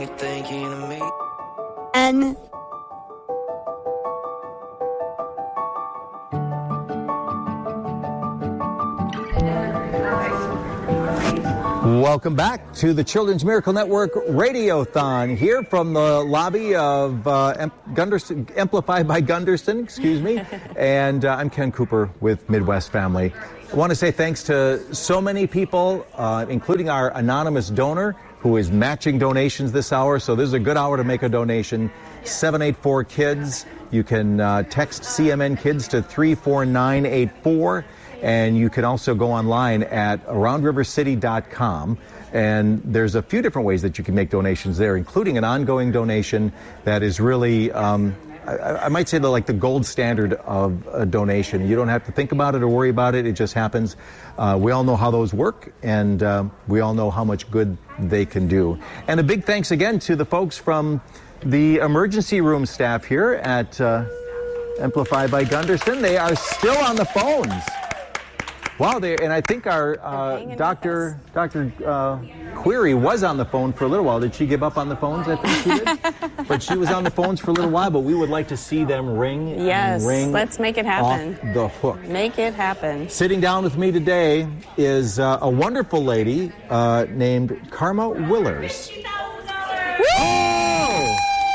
And welcome back to the Children's Miracle Network Radiothon here from the lobby of Amplified by Gunderson, and I'm Ken Cooper with Midwest Family. I want to say thanks to so many people, including our anonymous donor who is matching donations this hour. So this is a good hour to make a donation. 784-KIDS. You can text CMN Kids to 34984. And you can also go online at roundrivercity.com. And there's a few different ways that you can make donations there, including an ongoing donation that is really, I might say, like the gold standard of a donation. You don't have to think about it or worry about it. It just happens. We all know how those work, and we all know how much good they can do. And a big thanks again to the folks from the emergency room staff here at Amplified by Gunderson. They are still on the phones. Wow, and I think our Dr. Query was on the phone for a little while. Did she give up on the phones? I think she did. But she was on the phones for a little while, but we would like to see them ring. Yes, ring let's make it happen. Off the hook. Make it happen. Sitting down with me today is a wonderful lady named Karma Willers. Oh!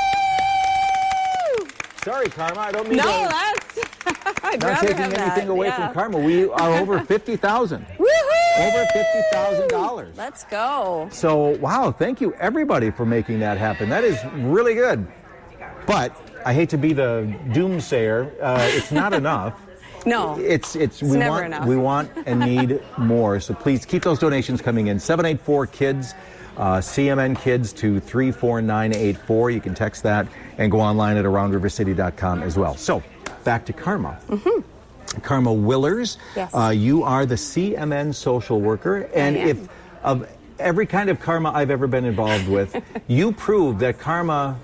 Sorry, Karma, I don't mean to... I'd not taking anything away from Karma. We are over $50,000. Over $50,000. Let's go. So, wow, thank you everybody for making that happen. That is really good. But I hate to be the doomsayer. It's not enough. No, it's never enough. We want and need more. So please keep those donations coming in. 784-KIDS. CMN Kids to 34984. You can text that and go online at aroundrivercity.com as well. So, back to Karma. Mm-hmm. Karma Willers. Yes. You are the CMN social worker. And if of every kind of karma I've ever been involved with, you prove that karma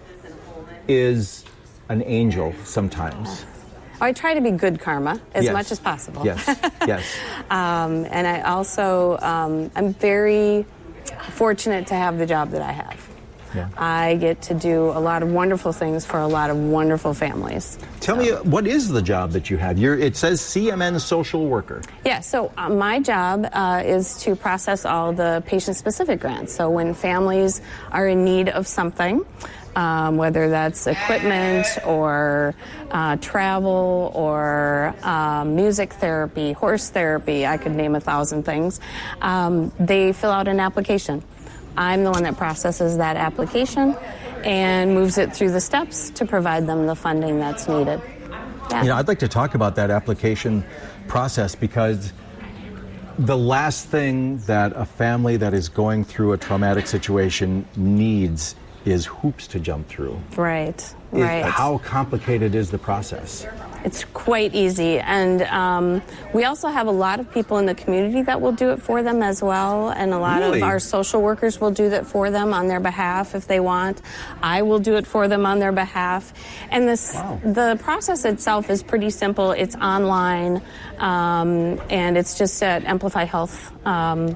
is an angel sometimes. I try to be good karma as much as possible. Yes, yes. And I also, I'm very fortunate to have the job that I have. Yeah. I get to do a lot of wonderful things for a lot of wonderful families. Tell me, what is the job that you have? It says CMN social worker. Yeah, so my job is to process all the patient-specific grants. So when families are in need of something, whether that's equipment or travel or music therapy, horse therapy, I could name 1,000 things, they fill out an application. I'm the one that processes that application and moves it through the steps to provide them the funding that's needed. Yeah. I'd like to talk about that application process, because the last thing that a family that is going through a traumatic situation needs is hoops to jump through. Right. How complicated is the process? It's quite easy, and we also have a lot of people in the community that will do it for them as well, and a lot of our social workers will do that for them on their behalf if they want. I will do it for them on their behalf, and the process itself is pretty simple. It's online, and it's just at amplifyhealth.org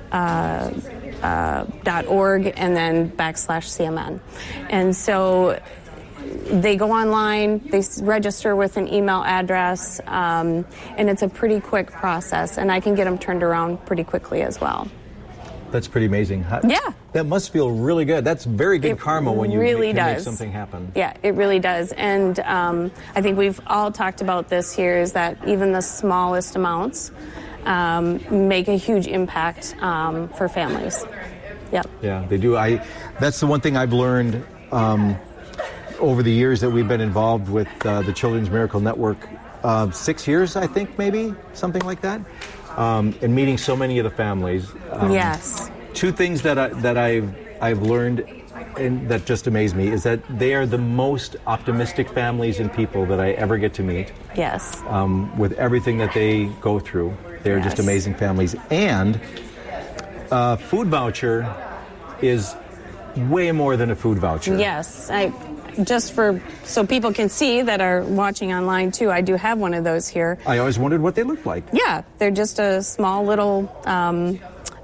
and then /CMN. And so they go online, they register with an email address, and it's a pretty quick process, and I can get them turned around pretty quickly as well. That's pretty amazing. Yeah. That must feel really good. That's very good karma when you can make something happen. Yeah, it really does. And I think we've all talked about this here, is that even the smallest amounts make a huge impact for families. Yep. Yeah, they do. That's the one thing I've learned over the years that we've been involved with the Children's Miracle Network. 6 years, I think, maybe, something like that. And meeting so many of the families. Yes. Two things that I've learned and that just amaze me is that they are the most optimistic families and people that I ever get to meet. Yes. With everything that they go through. They're just amazing families. And food voucher is way more than a food voucher. Yes. Just so people can see that are watching online too, I do have one of those here. I always wondered what they looked like. Yeah, they're just a small little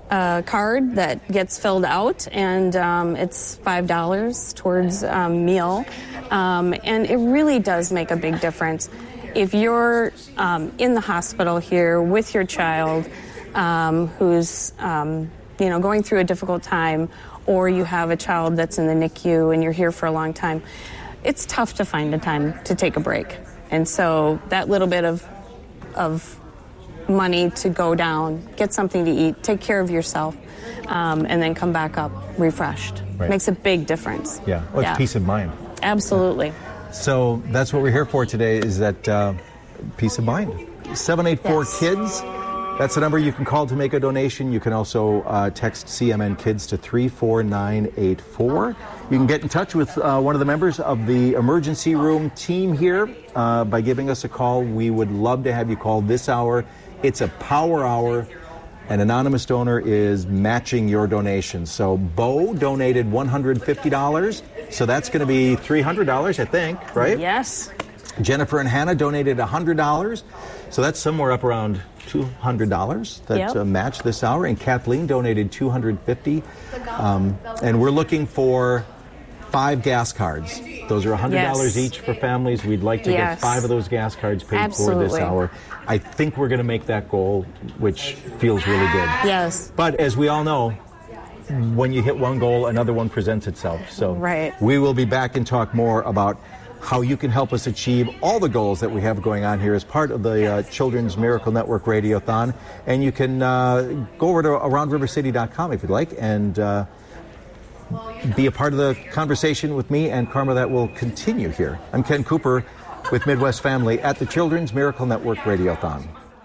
card that gets filled out, and it's $5 towards meal. And it really does make a big difference. If you're in the hospital here with your child who's going through a difficult time, or you have a child that's in the NICU and you're here for a long time, it's tough to find a time to take a break. And so that little bit of money to go down, get something to eat, take care of yourself, and then come back up refreshed. Right. Makes a big difference. Yeah, well, it's peace of mind. Absolutely. So that's what we're here for today, is that peace of mind. 784-KIDS. That's the number you can call to make a donation. You can also text CMN Kids to 34984. You can get in touch with one of the members of the emergency room team here by giving us a call. We would love to have you call this hour. It's a power hour. An anonymous donor is matching your donation. So Bo donated $150. So that's going to be $300, I think, right? Yes. Jennifer and Hannah donated $100. So that's somewhere up around $200 that's a match this hour. And Kathleen donated $250. And we're looking for 5 gas cards. Those are $100 each for families. We'd like to get 5 of those gas cards paid for this hour. I think we're going to make that goal, which feels really good. Yes. But as we all know, when you hit one goal, another one presents itself. So we will be back and talk more about how you can help us achieve all the goals that we have going on here as part of the Children's Miracle Network Radiothon. And you can go over to AroundRiverCity.com if you'd like and be a part of the conversation with me and Karma that will continue here. I'm Ken Cooper with Midwest Family at the Children's Miracle Network Radiothon.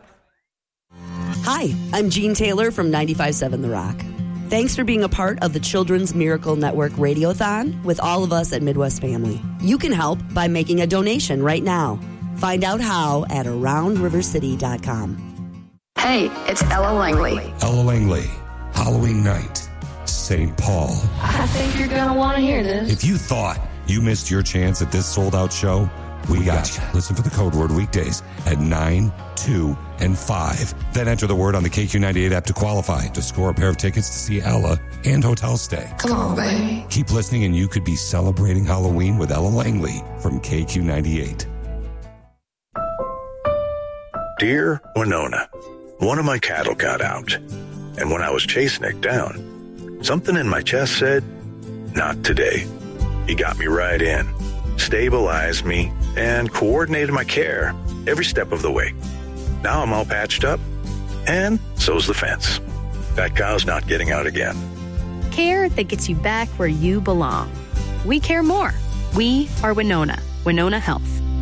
Hi, I'm Jean Taylor from 95.7 The Rock. Thanks for being a part of the Children's Miracle Network Radiothon with all of us at Midwest Family. You can help by making a donation right now. Find out how at AroundRiverCity.com. Hey, it's Ella Langley. Ella Langley, Halloween night, St. Paul. I think you're going to want to hear this. If you thought you missed your chance at this sold-out show, we got you. Listen for the code word weekdays at 9, 2, and 5. Then enter the word on the KQ98 app to qualify to score a pair of tickets to see Ella and hotel stay. Come on, baby. Keep listening and you could be celebrating Halloween with Ella Langley from KQ98. Dear Winona, one of my cattle got out, and when I was chasing it down, something in my chest said, not today. He got me right in, stabilized me, and coordinated my care every step of the way. Now I'm all patched up, and so's the fence. That cow's not getting out again. Care that gets you back where you belong. We care more. We are Winona. Winona Health.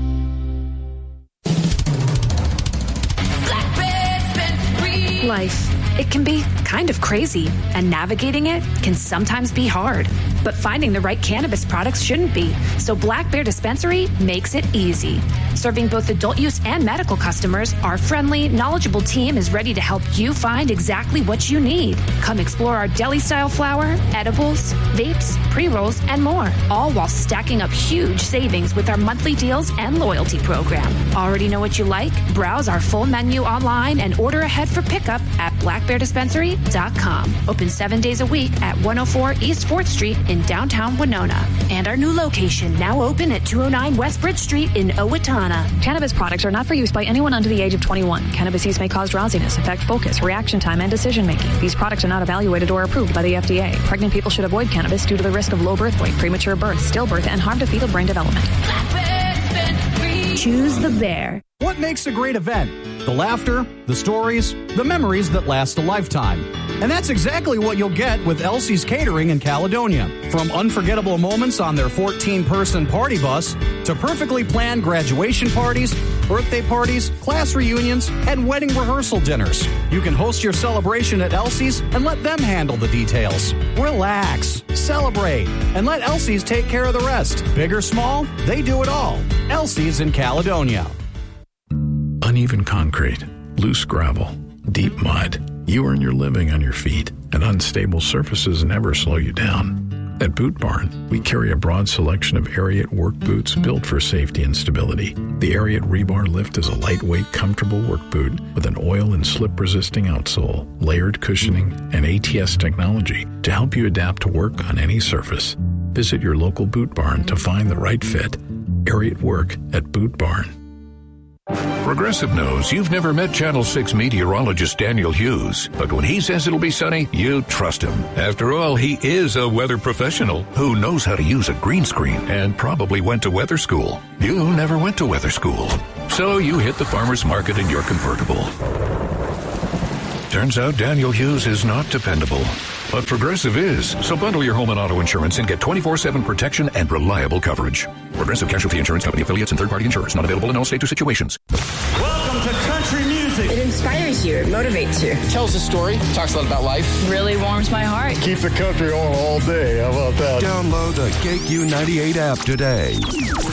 Life. It can be kind of crazy, and navigating it can sometimes be hard. But finding the right cannabis products shouldn't be, so Black Bear Dispensary makes it easy. Serving both adult use and medical customers, our friendly, knowledgeable team is ready to help you find exactly what you need. Come explore our deli-style flower, edibles, vapes, pre-rolls, and more, all while stacking up huge savings with our monthly deals and loyalty program. Already know what you like? Browse our full menu online and order ahead for pickup at blackbeardispensary.com. Open 7 days a week at 104 East 4th Street in downtown Winona. And our new location now open at 209 West Bridge Street in Owatonna. Cannabis products are not for use by anyone under the age of 21. Cannabis use may cause drowsiness, affect focus, reaction time, and decision making. These products are not evaluated or approved by the FDA. Pregnant people should avoid cannabis due to the risk of low birth weight, premature birth, stillbirth, and harm to fetal brain development. Choose the bear. What makes a great event? The laughter, the stories, the memories that last a lifetime. And that's exactly what you'll get with Elsie's Catering in Caledonia. From unforgettable moments on their 14-person party bus to perfectly planned graduation parties, birthday parties, class reunions, and wedding rehearsal dinners. You can host your celebration at Elsie's and let them handle the details. Relax, celebrate, and let Elsie's take care of the rest. Big or small, they do it all. Elsie's in Caledonia. Uneven concrete, loose gravel, deep mud. You earn your living on your feet, and unstable surfaces never slow you down. At Boot Barn, we carry a broad selection of Ariat work boots built for safety and stability. The Ariat Rebar Lift is a lightweight, comfortable work boot with an oil and slip-resisting outsole, layered cushioning, and ATS technology to help you adapt to work on any surface. Visit your local Boot Barn to find the right fit. Ariat Work at Boot Barn. Progressive knows you've never met Channel 6 meteorologist Daniel Hughes, but when he says it'll be sunny, you trust him. After all, he is a weather professional who knows how to use a green screen and probably went to weather school. You never went to weather school, so you hit the farmer's market in your convertible. Turns out Daniel Hughes is not dependable, but Progressive is. So bundle your home and auto insurance and get 24/7 protection and reliable coverage. Progressive Casualty Insurance Company affiliates and third-party insurers. Not available in all states or situations. Welcome to country music. It inspires you. It motivates you. Tells a story. Talks a lot about life. Really warms my heart. Keep the country on all day. How about that? Download the KQ98 app today.